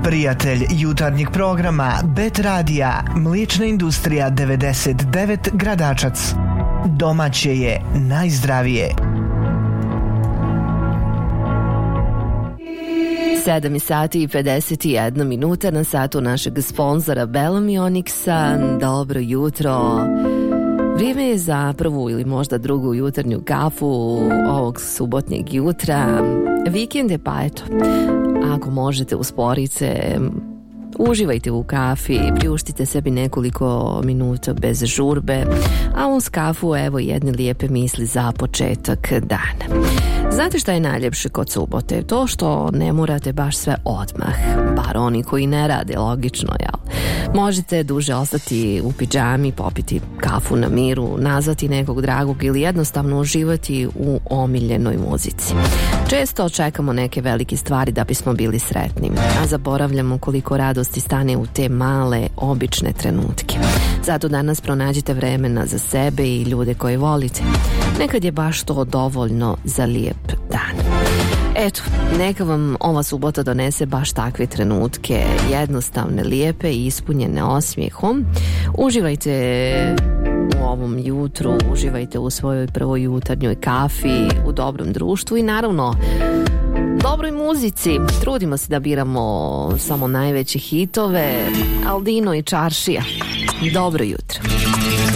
Prijatelj jutarnjeg programa Bet Radija, mliječna industrija 99 Gradačac. Domaće je najzdravije. 7:51 na satu našeg sponzora Bellamy Onyxa. Dobro jutro. Vrijeme je za prvu ili možda drugu jutarnju kafu ovog subotnjeg jutra. Vikend je, pa eto, ako možete usporiti se, uživajte u kafi, priuštite sebi nekoliko minuta bez žurbe, a uz kafu evo jedne lijepe misli za početak dana. Znate šta je najljepše kod subote? To što ne morate baš sve odmah, bar oni koji ne rade, logično, jel? Možete duže ostati u pidžami, popiti kafu na miru, nazvati nekog dragog ili jednostavno uživati u omiljenoj muzici. Često čekamo neke velike stvari da bismo bili sretni, a zaboravljamo koliko radosti stane u te male, obične trenutke. Zato danas pronađite vremena za sebe i ljude koje volite. Nekad je baš to dovoljno za lijep dan. Eto, neka vam ova subota donese baš takve trenutke, jednostavne, lijepe i ispunjene osmijehom. Uživajte u ovom jutru, uživajte u svojoj prvoj jutarnjoj kafi, u dobrom društvu i naravno dobroj muzici. Trudimo se da biramo samo najveće hitove. Aldino i Čaršija. Dobro jutro.